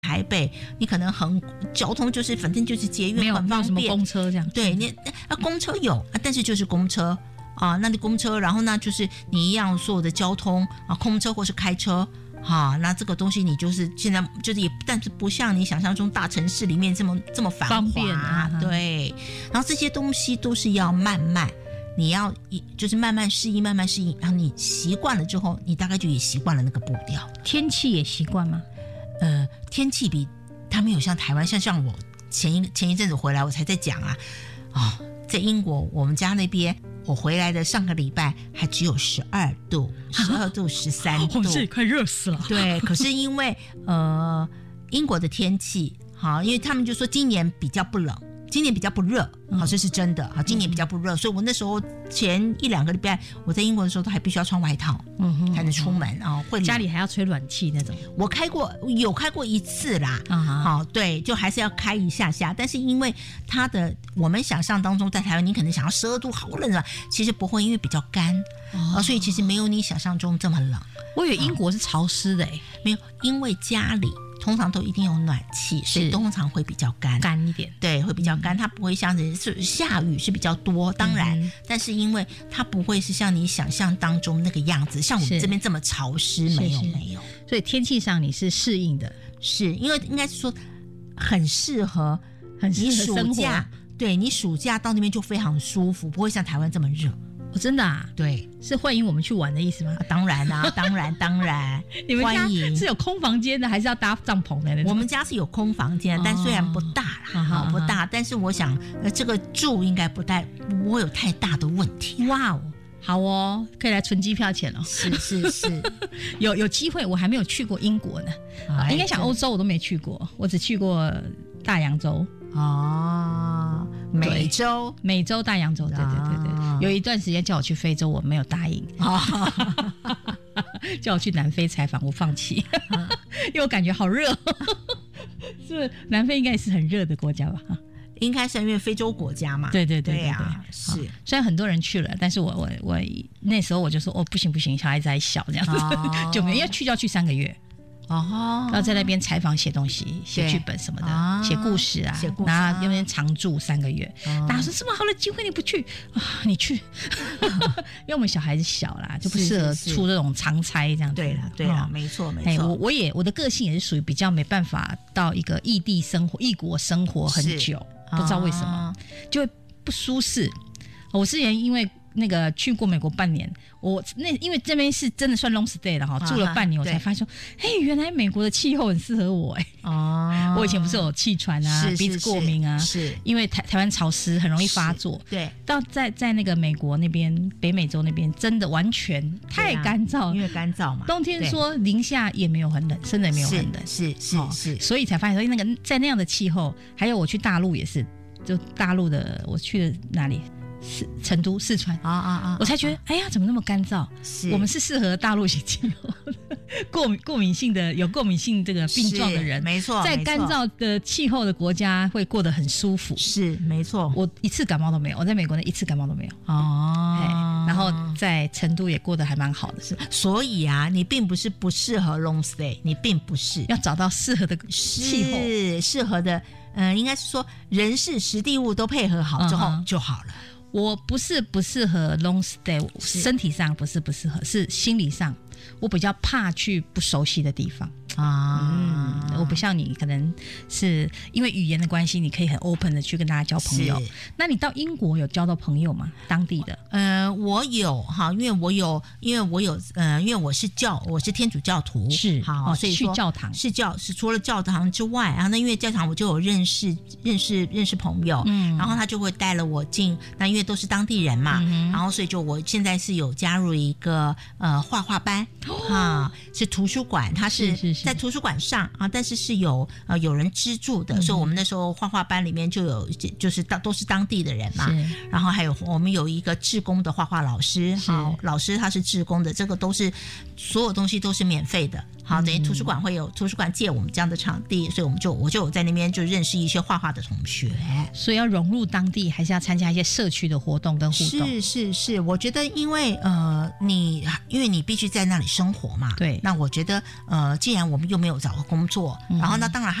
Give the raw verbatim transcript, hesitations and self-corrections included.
台北，你可能很交通就是反正就是捷运很方便， 没有什么公车这样。 对，你啊公车有啊，但是就是公车啊，那你公车，然后呢就是你一样所有的交通啊，空车或是开车。好，那这个东西你就是现在就是也，但是不像你想象中大城市里面这么这么繁华， 方便啊， 对。然后这些东西都是要慢慢，你要就是慢慢适应，慢慢适应，然后你习惯了之后，你大概就也习惯了那个步调。 天气也习惯吗？ 呃，天气比它没有像台湾，像像我前一前一阵子回来，我才在讲啊，哦，在英国我们家那边。我回来的上个礼拜还只有十二度，十二度、十三度， 我这也快热死了。 对，可是因为呃英国的天气好，因为他们就说今年比较不冷，今年比较不热，好，这是真的。好，今年比较不热，所以我那时候前一两个礼拜我在英国的时候都还必须要穿外套，嗯哼，才能出门啊、哦。会家里还要吹暖气那种。 我开过，有开过一次啦。啊，好，对，就还是要开一下下。但是因为它的我们想象当中，在台湾你可能想要十二度好冷啊，其实不会，因为比较干啊、哦，所以其实没有你想象中这么冷。 我以为英国是潮湿的诶、欸嗯，没有，因为家里。通常都一定有暖气，所以通常会比较干， 干一点， 对，会比较干。它不会像是下雨是比较多，当然，嗯、但是因为它不会是像你想象当中那个样子，像我们这边这么潮湿，没有没有。 所以天气上你是适应的， 是因为应该是说很适合， 很适合生活。 对，你暑假到那边就非常舒服，不会像台湾这么热。 哦，真的啊？ 对， 是欢迎我们去玩的意思吗？ 啊、当然啊，当然当然， 你们家是有空房间的，还是要搭帐篷的那种？ 我们家是有空房间，但虽然不大啦，好、哦、不大，但是我想，呃，这个住应该不太不会有太大的问题、啊。 哇哦，好哦，可以来存机票钱哦。 是是是， 有有机会，我还没有去过英国呢，啊、应该想欧洲我都没去过，我只去过大洋洲。哦， 美洲， 美洲大洋洲，对对对对，哦、有一段时间叫我去非洲，我没有答应，哦、叫我去南非采访，我放弃，嗯、因为我感觉好热，是不是？南非应该也是很热的国家吧？ 应该是因为非洲国家嘛， 对对对对对， 啊、是。 虽然很多人去了，但是我我我那时候我就说，哦，不行不行，小孩子还小，这样子、哦、就没有，要去就要去三个月。哦，然后在那边采访、写东西、写剧本什么的，写、哦、故事啊， 写故事， 然后那边常住三个月。哦、大家说这么好的机会你不去啊？你去，因为我们小孩子小啦，就不适合出这种长差这样子。 对了，对了、哦，没错没错。 我我也我的个性也是属于比较没办法到一个异地生活、异国生活很久，不知道为什么、哦、就会不舒适。我之前因为。那个去过美国半年，我那因为这边是真的算 long stay 了哈，住了半年我才发现说，嘿，原来美国的气候很适合我哎、欸。哦，我以前不是有气喘啊，鼻子过敏啊， 是因为台台湾潮湿很容易发作。 对， 到在在那个美国那边，北美洲那边真的完全太干燥、 啊，因为干燥嘛。 冬天说零下也没很冷，真的也没有很冷， 是是是、哦、是， 所以才发现说那个在那样的气候，还有我去大陆也是，就大陆的我去了哪里？是成都、四川啊啊啊！我才觉得，哎呀，怎么那么干燥？我们是适合大陆型气候，过敏过敏性的有过敏性这个病状的人， 没错， 在干燥的气候的国家会过得很舒服。 是没错， 我一次感冒都没有，我在美国呢一次感冒都没有哦。然后在成都也过得还蛮好的， 是。所以啊，你并不是不适合 long stay， 你并不是要找到适合的气候， 是适合的，嗯、呃，应该是说人事时地物都配合好之后、嗯、就好了。 我不是不适合 long stay， 身体上不是不适合，是心理上，我比较怕去不熟悉的地方啊。嗯，我不像你，可能是因为语言的关系，你可以很 open 的去跟大家交朋友。那你到英国有交到朋友吗？当地的？呃， 我有哈，因为我有，因为我有，呃，因为我是教，我是天主教徒， 是好， 哦、 所以去教堂是教是除了教堂之外，然后那因为教堂我就有认识认识认识朋友，嗯，然后他就会带了我进，那因为都是当地人嘛，嗯、然后所以就我现在是有加入一个呃画画班。啊，是图书馆，它是在图书馆上啊，但是是有呃有人资助的，嗯、所以我们那时候画画班里面就有就是当都是当地的人嘛，然后还有我们有一个志工的画画老师，好，老师他是志工的，这个都是所有东西都是免费的。好，等于图书馆会有图书馆借我们这样的场地，所以我们就我就有在那边就认识一些画画的同学。 所以要融入当地，还是要参加一些社区的活动跟互动。 是是是，我觉得因为呃你因为你必须在那里生活嘛， 对， 那我觉得呃既然我们又没有找到工作，嗯、然后那当然